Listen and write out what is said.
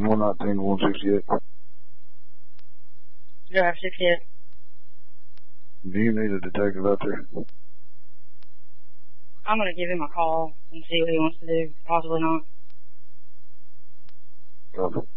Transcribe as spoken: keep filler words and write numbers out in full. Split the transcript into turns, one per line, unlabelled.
one nineteen to one sixty-eight.
Drive sixty-eight.
Do you need a detective out there?
I'm gonna give him a call and see what he wants to do. Possibly not.
Copy.